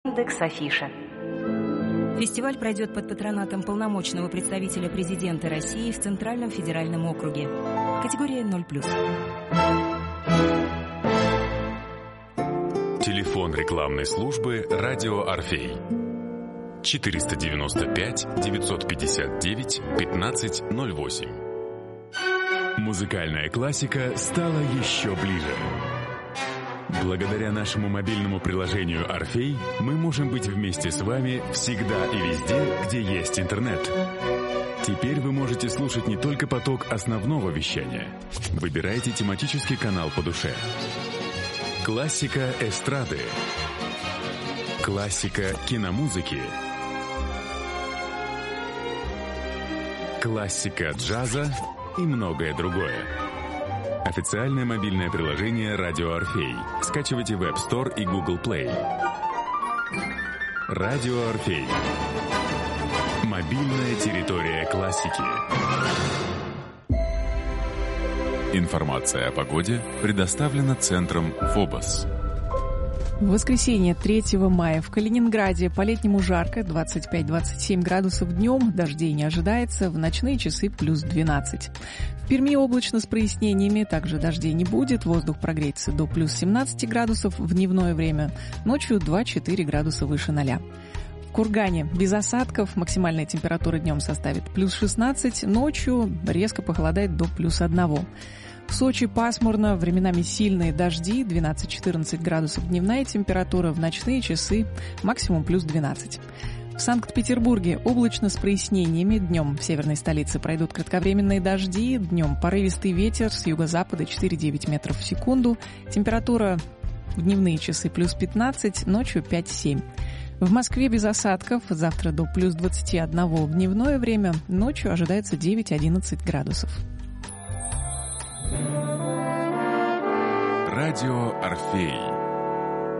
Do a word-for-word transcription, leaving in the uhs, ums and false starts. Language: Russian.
Яндекс.Афиша. Фестиваль пройдет под патронатом полномочного представителя президента России в Центральном федеральном округе. Категория ноль плюс. Телефон рекламной службы «Радио Орфей». четыреста девяносто пять девятьсот пятьдесят девять пятнадцать ноль восемь. Музыкальная классика стала еще ближе. Благодаря нашему мобильному приложению «Орфей» мы можем быть вместе с вами всегда и везде, где есть интернет. Теперь вы можете слушать не только поток основного вещания. Выбирайте тематический канал по душе. Классика эстрады. Классика киномузыки. Классика джаза и многое другое. Официальное мобильное приложение «Радио Орфей». Скачивайте в App Store и Google Play. «Радио Орфей». Мобильная территория классики. Информация о погоде предоставлена центром «Фобос». В воскресенье третьего мая в Калининграде по-летнему жарко, двадцать пять - двадцать семь градусов днем, дождей не ожидается, в ночные часы плюс двенадцать. В Перми облачно с прояснениями, также дождей не будет, воздух прогреется до плюс семнадцать градусов в дневное время, ночью два - четыре градуса выше ноля. В Кургане без осадков, максимальная температура днем составит плюс шестнадцать, ночью резко похолодает до плюс одного. В Сочи пасмурно, временами сильные дожди, двенадцать - четырнадцать градусов дневная температура, в ночные часы максимум плюс двенадцать. В Санкт-Петербурге облачно с прояснениями, днем в северной столице пройдут кратковременные дожди, днем порывистый ветер с юго-запада четыре - девять метров в секунду, температура в дневные часы плюс пятнадцать, ночью пять - семь. В Москве без осадков, завтра до плюс двадцать один в дневное время, ночью ожидается девять - одиннадцать градусов. Радио Орфей.